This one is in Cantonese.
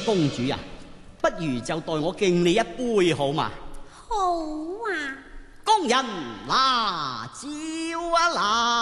公主啊，不如就代我敬你一杯好嘛？ 好啊！ 工人拿招啊拿！